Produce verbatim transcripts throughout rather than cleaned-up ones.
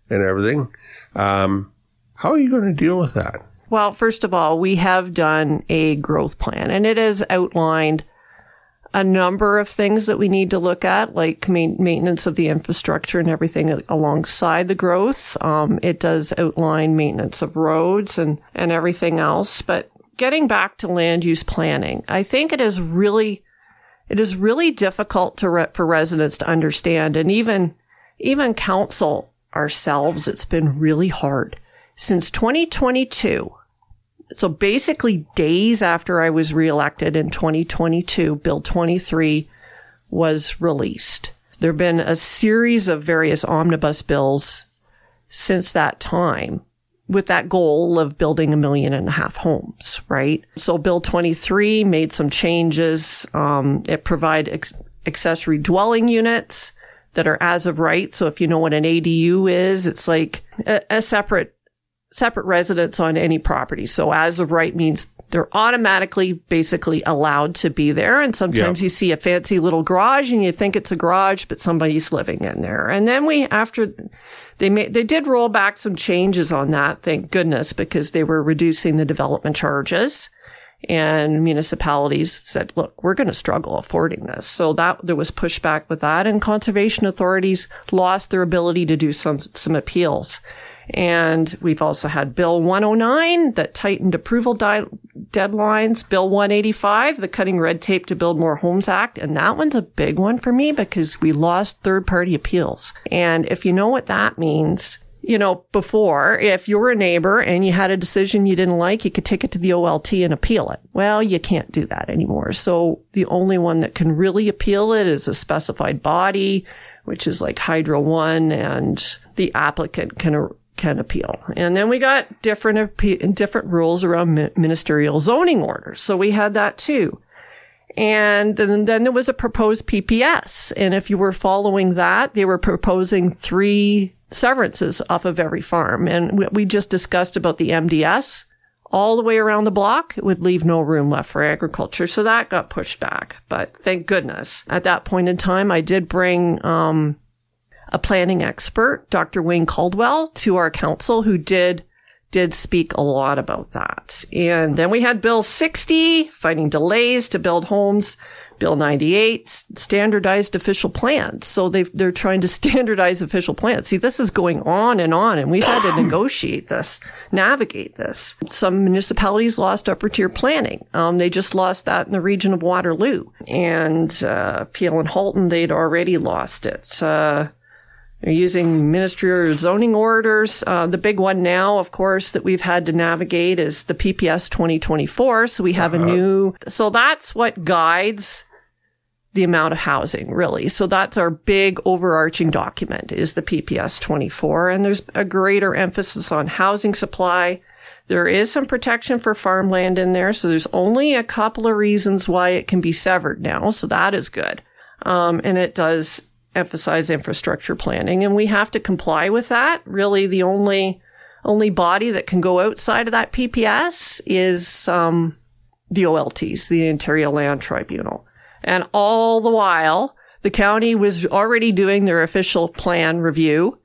and everything. Um, how are you going to deal with that? Well, first of all, we have done a growth plan, and it has outlined a number of things that we need to look at, like ma- maintenance of the infrastructure and everything alongside the growth. Um, it does outline maintenance of roads and, and everything else. But getting back to land use planning, I think it is really, it is really difficult to re- for residents to understand, and even, even council ourselves, it's been really hard. Since twenty twenty-two, so basically days after I was reelected in twenty twenty-two, Bill twenty-three was released. There have been a series of various omnibus bills since that time with that goal of building a million and a half homes, right? So Bill twenty-three made some changes. Um, it provided ex- accessory dwelling units that are as of right. So if you know what an A D U is, it's like a, a separate separate residence on any property. So as of right means they're automatically basically allowed to be there. And sometimes yep. you see a fancy little garage and you think it's a garage, but somebody's living in there. And then we, after they made, they did roll back some changes on that, thank goodness, because they were reducing the development charges. And municipalities said, look, we're going to struggle affording this. So that there was pushback with that. And conservation authorities lost their ability to do some, some appeals. And we've also had Bill one oh nine that tightened approval di- deadlines. Bill one eighty-five, the Cutting Red Tape to Build More Homes Act. And that one's a big one for me because we lost third-party appeals. And if you know what that means, you know, before, if you were a neighbor and you had a decision you didn't like, you could take it to the O L T and appeal it. Well, you can't do that anymore. So the only one that can really appeal it is a specified body, which is like Hydro One, and the applicant can can appeal. And then we got different different rules around ministerial zoning orders. So we had that too. And then, then there was a proposed P P S. And if you were following that, they were proposing three severances off of every farm. And we, we just discussed about the M D S all the way around the block. It would leave no room left for agriculture. So that got pushed back. But thank goodness. At that point in time, I did bring um a planning expert, Doctor Wayne Caldwell, to our council, who did did speak a lot about that. And then we had Bill sixty, fighting delays to build homes. Bill ninety-eight, standardized official plans. So they they're trying to standardize official plans. See, this is going on and on, and we've had to negotiate this, navigate this. Some municipalities lost upper tier planning. Um, they just lost that in the region of Waterloo. And uh, Peel and Halton, they'd already lost it. Uh, They're using ministerial zoning orders. Uh, the big one now, of course, that we've had to navigate is the P P S twenty twenty-four. So we have uh-huh. a new, so that's what guides the amount of housing, really. So that's our big overarching document, is the P P S twenty-four. And there's a greater emphasis on housing supply. There is some protection for farmland in there. So there's only a couple of reasons why it can be severed now. So that is good. Um, and it does emphasize infrastructure planning, and we have to comply with that. Really, the only only body that can go outside of that P P S is um, the O L Ts, the Ontario Land Tribunal. And all the while, the county was already doing their official plan review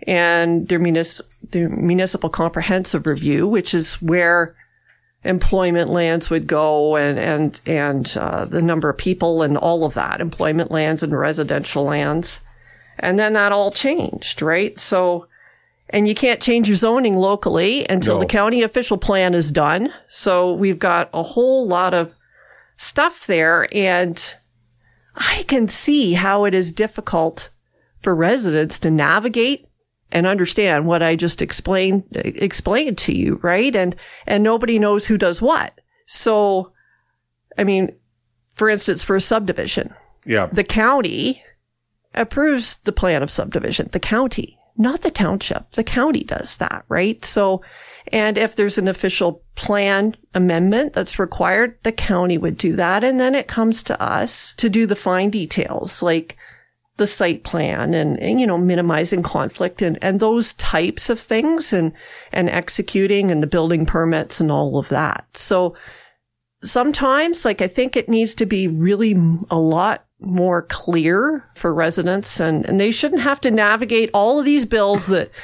and their, munis- their municipal comprehensive review, which is where employment lands would go, and, and, and, uh, the number of people and all of that, employment lands and residential lands. And then that all changed, right? So, and you can't change your zoning locally until no. the county official plan is done. So we've got a whole lot of stuff there, and I can see how it is difficult for residents to navigate and understand what I just explained, explained to you, right? And, and nobody knows who does what. So, I mean, for instance, for a subdivision, yeah, the county approves the plan of subdivision, the county, not the township. The county does that, right? So, and if there's an official plan amendment that's required, the county would do that. And then it comes to us to do the fine details, like the site plan and, and, you know, minimizing conflict and, and those types of things, and, and executing and the building permits and all of that. So sometimes, like, I think it needs to be really a lot more clear for residents, and, and they shouldn't have to navigate all of these bills that